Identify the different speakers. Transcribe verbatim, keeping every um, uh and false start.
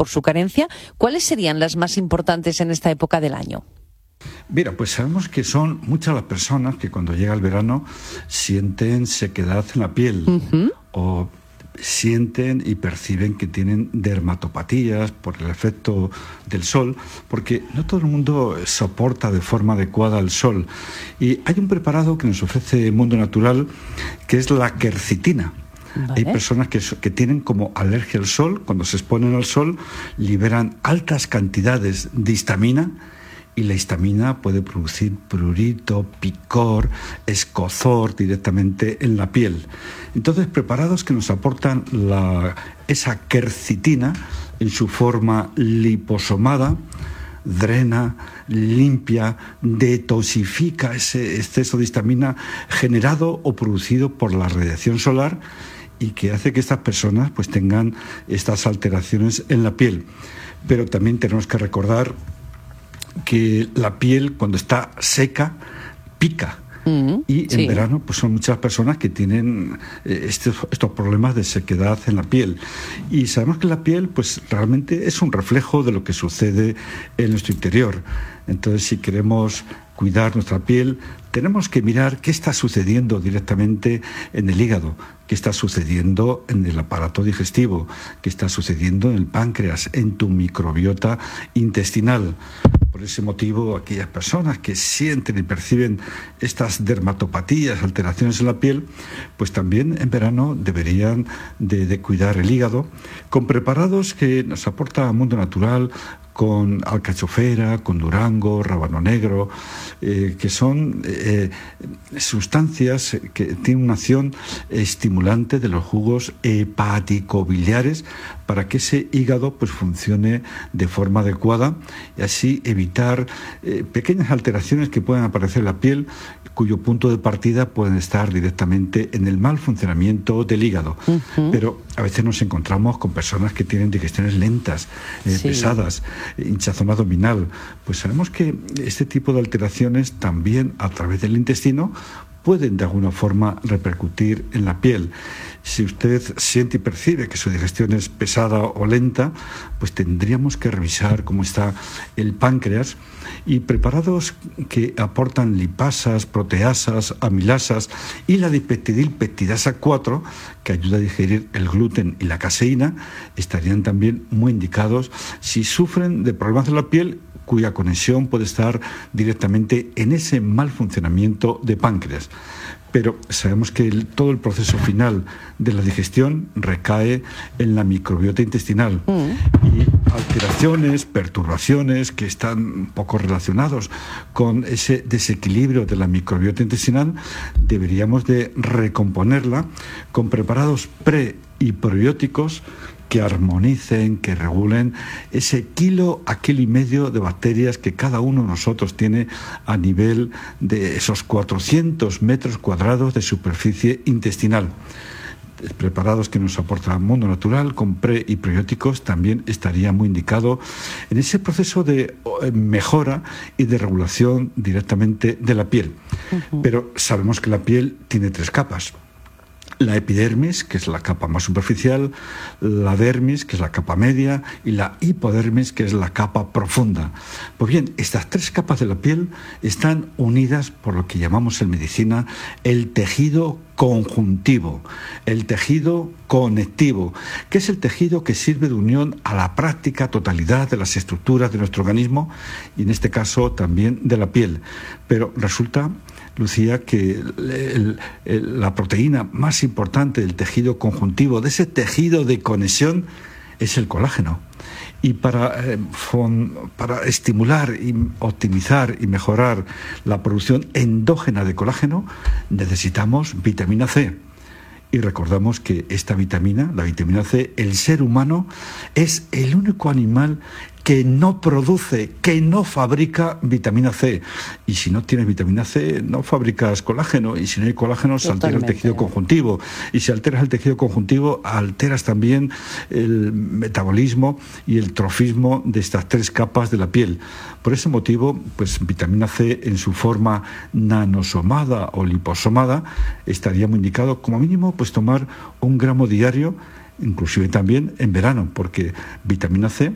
Speaker 1: por su carencia, ¿cuáles serían las más importantes en esta época del año?
Speaker 2: Mira, pues sabemos que son muchas las personas que cuando llega el verano sienten sequedad en la piel uh-huh. o sienten y perciben que tienen dermatopatías por el efecto del sol, porque no todo el mundo soporta de forma adecuada el sol. Y hay un preparado que nos ofrece Mundo Natural, que es la quercitina. Vale. Hay personas que, que tienen como alergia al sol, cuando se exponen al sol, liberan altas cantidades de histamina, y la histamina puede producir prurito, picor, escozor directamente en la piel. Entonces, preparados que nos aportan la, esa quercitina en su forma liposomada, drena, limpia, detoxifica ese exceso de histamina generado o producido por la radiación solar y que hace que estas personas pues tengan estas alteraciones en la piel. Pero también tenemos que recordar que la piel cuando está seca pica. Mm, y en sí. verano pues son muchas personas que tienen eh, estos, estos problemas de sequedad en la piel, y sabemos que la piel pues realmente es un reflejo de lo que sucede en nuestro interior. Entonces, si queremos cuidar nuestra piel, tenemos que mirar qué está sucediendo directamente en el hígado, qué está sucediendo en el aparato digestivo, qué está sucediendo en el páncreas, en tu microbiota intestinal. Por ese motivo, aquellas personas que sienten y perciben estas dermatopatías, alteraciones en la piel, pues también en verano deberían de, de cuidar el hígado con preparados que nos aporta Mundo Natural, con alcachofera, con durango, rábano negro, eh, que son eh, sustancias que tienen una acción estimulante de los jugos hepático-biliares para que ese hígado pues funcione de forma adecuada y así evitar eh, pequeñas alteraciones que puedan aparecer en la piel, cuyo punto de partida pueden estar directamente en el mal funcionamiento del hígado. Uh-huh. Pero a veces nos encontramos con personas que tienen digestiones lentas, eh, sí. pesadas, hinchazón abdominal. Pues sabemos que este tipo de alteraciones también a través del intestino pueden de alguna forma repercutir en la piel. Si usted siente y percibe que su digestión es pesada o lenta, pues tendríamos que revisar cómo está el páncreas, y preparados que aportan lipasas, proteasas, amilasas y la dipeptidilpeptidasa cuatro, que ayuda a digerir el gluten y la caseína, estarían también muy indicados si sufren de problemas de la piel cuya conexión puede estar directamente en ese mal funcionamiento de páncreas. Pero sabemos que el, todo el proceso final de la digestión recae en la microbiota intestinal. Mm. Y alteraciones, perturbaciones que están un poco relacionados con ese desequilibrio de la microbiota intestinal, deberíamos de recomponerla con preparados pre y probióticos que armonicen, que regulen ese kilo a kilo y medio de bacterias que cada uno de nosotros tiene a nivel de esos cuatrocientos metros cuadrados de superficie intestinal. Preparados que nos aporta Mundo Natural con pre y probióticos también estaría muy indicado en ese proceso de mejora y de regulación directamente de la piel. Uh-huh. Pero sabemos que la piel tiene tres capas. La epidermis, que es la capa más superficial, la dermis, que es la capa media, y la hipodermis, que es la capa profunda. Pues bien, estas tres capas de la piel están unidas por lo que llamamos en medicina el tejido conjuntivo, el tejido conectivo, que es el tejido que sirve de unión a la práctica totalidad de las estructuras de nuestro organismo y en este caso también de la piel. Pero resulta, Lucía, que el, el, la proteína más importante del tejido conjuntivo, de ese tejido de conexión, es el colágeno. Y para, eh, fon, para estimular y optimizar y mejorar la producción endógena de colágeno, necesitamos vitamina C. Y recordamos que esta vitamina, la vitamina C, el ser humano es el único animal que no produce, que no fabrica vitamina C. Y si no tienes vitamina C, no fabricas colágeno. Y si no hay colágeno, se altera el tejido conjuntivo. Y si alteras el tejido conjuntivo, alteras también el metabolismo y el trofismo de estas tres capas de la piel. Por ese motivo, pues vitamina C en su forma nanosomada o liposomada estaría muy indicado, como mínimo, pues tomar un gramo diario, inclusive también en verano, porque vitamina C